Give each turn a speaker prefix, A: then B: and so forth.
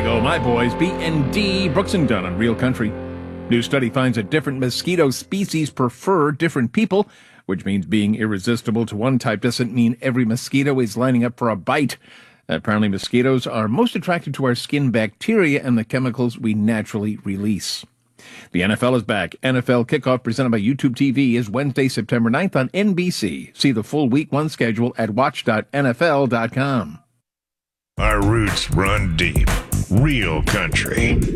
A: you go, my boys. B&D, Brooks and Dunn on Real Country. New study finds that different mosquito species prefer different people, which means being irresistible to one type doesn't mean every mosquito is lining up for a bite. Apparently, mosquitoes are most attracted to our skin bacteria and the chemicals we naturally release. The NFL is back. NFL Kickoff presented by YouTube TV is Wednesday, September 9th on NBC. See the full Week 1 schedule at watch.nfl.com.
B: Our roots run deep. Real Country.